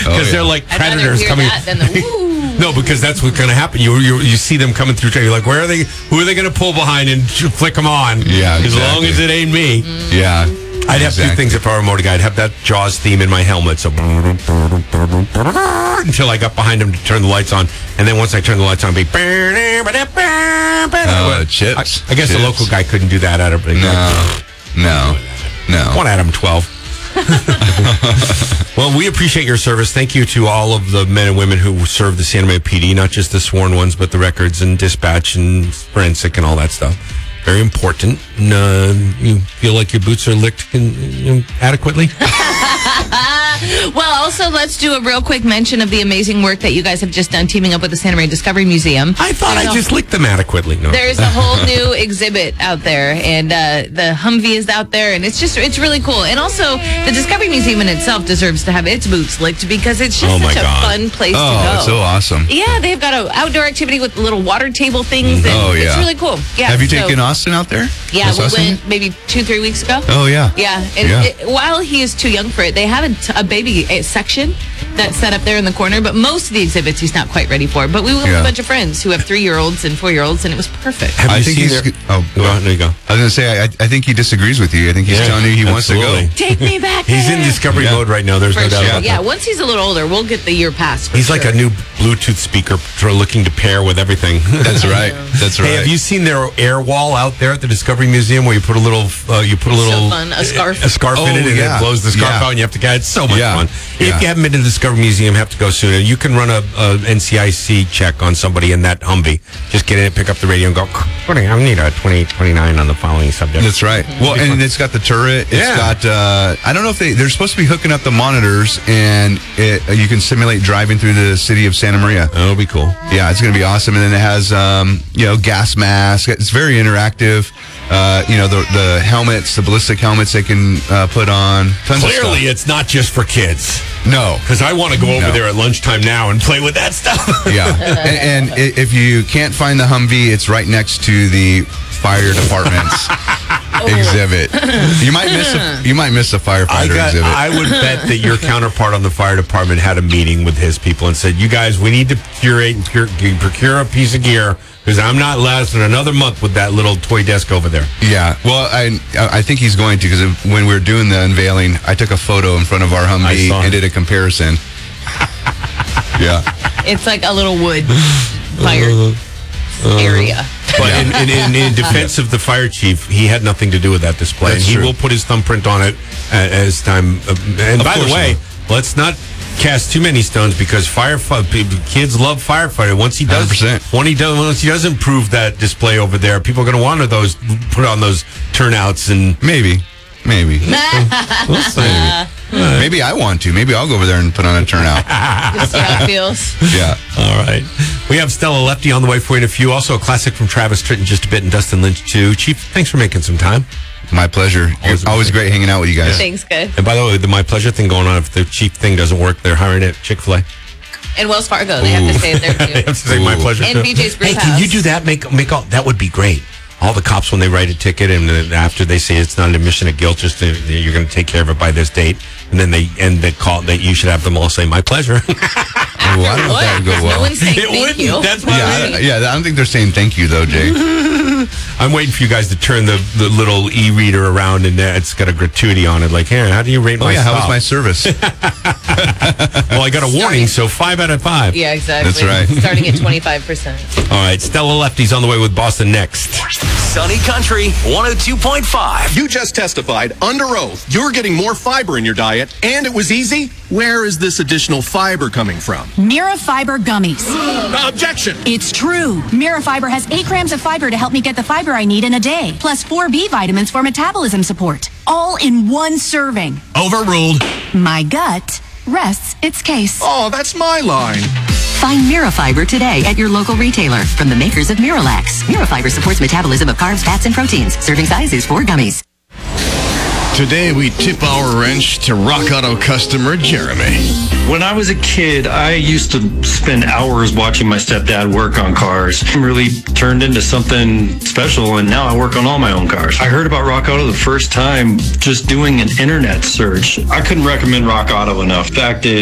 because they're like predators I'd rather coming. hear that than the woo. No, because that's what's going to happen. You see them coming through. You're like, where are they? Who are they going to pull behind and flick them on? Yeah, as long as it ain't me. Yeah. I'd have two things if I were a motor guy. I'd have that Jaws theme in my helmet, so until I got behind him to turn the lights on, and then once I turned the lights on, it'd be. Chips. I guess the local guy couldn't do that at everybody. No. One Adam 12. Well, we appreciate your service. Thank you to all of the men and women who serve the Santa Maria PD, not just the sworn ones, but the records and dispatch and forensic and all that stuff. Very important. You feel like your boots are licked adequately? Well, also, let's do a real quick mention of the amazing work that you guys have just done teaming up with the Santa Maria Discovery Museum. I thought I just licked them adequately. No. There's a whole new exhibit out there, and the Humvee is out there, and it's really cool. And also, the Discovery Museum in itself deserves to have its boots licked because it's just such a fun place to go. Oh, it's so awesome. Yeah, they've got an outdoor activity with little water table things, and it's really cool. Yeah. Have you taken Austin out there? Yeah, we went maybe 2-3 weeks ago. Oh, yeah. Yeah, and while he is too young for it, they have a baby section that's set up there in the corner, but most of the exhibits he's not quite ready for. But we went with a bunch of friends who have 3-year-olds and 4-year-olds, and it was perfect. Have you seen there you go. I was going to say, I think he disagrees with you. I think he's telling you he wants to go. Take me back He's in discovery mode right now. There's no doubt about that. Yeah, once he's a little older, we'll get the year pass. He's like a new Bluetooth speaker looking to pair with everything. That's right. That's right. Hey, have you seen their air wall out there at the Discovery Museum where you put a little so fun. A scarf in it, and it blows the scarf out, and you have to get It's so much fun. If you haven't been to the Discovery Museum, have to go sooner. You can run a NCIC check on somebody in that Humvee. Just get in it, pick up the radio, and go, I need a 2029 on the following subject. That's right. Well, and it's got the turret. It's got, I don't know if they're supposed to be hooking up the monitors, and you can simulate driving through the city of Santa Maria. That'll be cool. Yeah, it's going to be awesome. And then it has, gas mask. It's very interactive. The helmets, the ballistic helmets they can put on. Tons of stuff. Clearly, it's not just for kids. No. Because I want to go over there at lunchtime now and play with that stuff. Yeah. And if you can't find the Humvee, it's right next to the fire department's exhibit. You might miss a firefighter exhibit. I would bet that your counterpart on the fire department had a meeting with his people and said, you guys, we need to procure a piece of gear because I'm not lasting another month with that little toy desk over there. Yeah. Well, I think he's going to, because when we were doing the unveiling, I took a photo in front of our Humvee and did a comparison. Yeah. It's like a little wood fire area. But in defense of the fire chief, he had nothing to do with that display. That's and he true. will put his thumbprint on it as time. And by the way, let's not cast too many stones because kids love firefighter. Once he does, 100%. Once he does improve that display over there, people are going to want put on those turnouts and maybe. We'll see. Maybe I want to. Maybe I'll go over there and put on a turnout. Just see how it feels. Yeah. All right. We have Stella Lefty on the way for you in a few. Also a classic from Travis Tritt in just a bit, and Dustin Lynch too. Chief, thanks for making some time. My pleasure. Always great hanging out with you guys. Thanks, good. And by the way, the My Pleasure thing going on, if the Chief thing doesn't work, they're hiring at Chick-fil-A. And Wells Fargo, they have to say it there too. They have to say My Pleasure And too. BJ's Brew Hey, House. can you do that? Make all that would be great. All the cops, when they write a ticket and after they say it's not an admission of guilt, just you're going to take care of it by this date, and then they end the call. That you should have them all say "My pleasure." I don't know if that would go well. No one's saying thank you. That's why. I don't think they're saying thank you though, Jay. I'm waiting for you guys to turn the little e-reader around, and it's got a gratuity on it. Like, hey, how do you rate my how stop? was my service? Well, I got a warning, so 5 out of 5. Yeah, exactly. That's right. Starting at 25%. All right, Stella Lefty's on the way with Boston next. Sunny Country 102.5. You just testified under oath you're getting more fiber in your diet, and it was easy. Where is this additional fiber coming from? Mirafiber gummies. Objection! It's true. Mirafiber has 8 grams of fiber to help me get the fiber I need in a day, plus 4 B vitamins for metabolism support. All in one serving. Overruled. My gut rests its case. Oh, that's my line. Find Mirafiber today at your local retailer from the makers of Miralax. Mirafiber supports metabolism of carbs, fats, and proteins. Serving size is 4 gummies. Today, we tip our wrench to Rock Auto customer Jeremy. When I was a kid, I used to spend hours watching my stepdad work on cars. It really turned into something special, and now I work on all my own cars. I heard about Rock Auto the first time just doing an internet search. I couldn't recommend Rock Auto enough. Fact is,